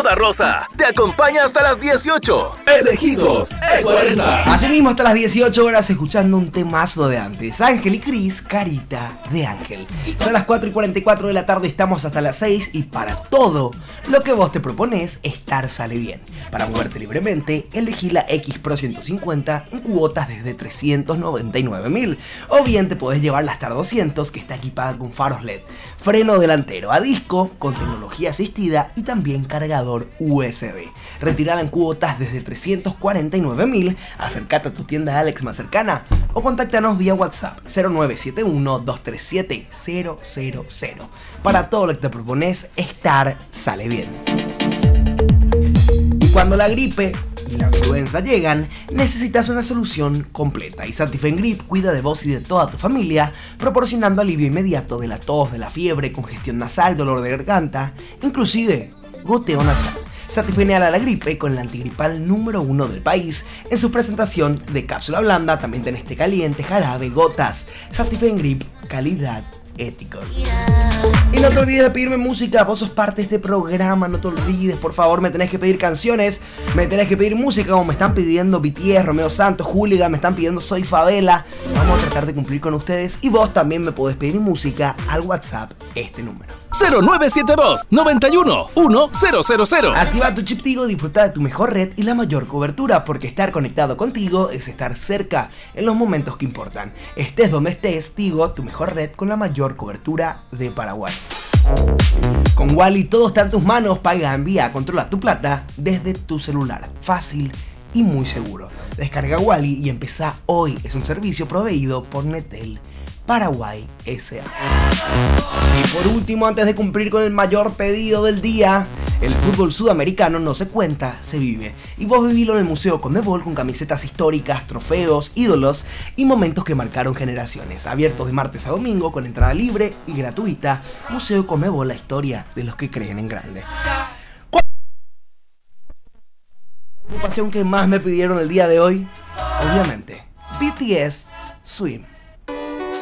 Boda Rosa te acompaña hasta las 18. Elegidos E40. Asimismo, hasta las 18 horas escuchando un temazo de antes. Ángel y Cris, Carita de Ángel. Son las 4:44 de la tarde, estamos hasta las 6 y para todo lo que vos te propones, Star sale bien. Para moverte libremente, elegí la X Pro 150 en cuotas desde 399.000. O bien te podés llevar la Star 200 que está equipada con faros LED, freno delantero a disco con tecnología asistida y también cargador USB. Retirala en cuotas desde 349.000. Acércate a tu tienda Alex más cercana o contáctanos vía WhatsApp 0971-237-000. Para todo lo que te propones, Star sale bien. Y cuando la gripe y la influenza llegan, necesitas una solución completa y Certifen Grip cuida de vos y de toda tu familia, proporcionando alivio inmediato de la tos, de la fiebre, congestión nasal, dolor de garganta, inclusive goteo nasal. Certifenea la gripe con el antigripal número 1 del país. En su presentación de cápsula blanda también tenés té caliente, jarabe, gotas. Certifen Grip, calidad ético. Y no te olvides de pedirme música, vos sos parte de este programa, no te olvides, por favor, me tenés que pedir canciones, me tenés que pedir música como me están pidiendo BTS, Romeo Santos, Hooligan, me están pidiendo Soy Favela. Vamos a tratar de cumplir con ustedes y vos también me podés pedir música al WhatsApp, este número 0972 91 1000. Activa tu chip Tigo, disfruta de tu mejor red y la mayor cobertura, porque estar conectado contigo es estar cerca en los momentos que importan. Estés donde estés, Tigo, tu mejor red con la mayor cobertura de Paraguay. Con Wally todo está en tus manos, paga, envía, controla tu plata desde tu celular, fácil y muy seguro. Descarga Wally y empezá hoy, es un servicio proveído por Netel Paraguay S.A. Y por último, antes de cumplir con el mayor pedido del día, el fútbol sudamericano no se cuenta, se vive. Y vos vivilo en el Museo Conmebol con camisetas históricas, trofeos, ídolos y momentos que marcaron generaciones. Abiertos de martes a domingo con entrada libre y gratuita. Museo Conmebol, la historia de los que creen en grande. La ocupación que más me pidieron el día de hoy, obviamente, BTS Swim.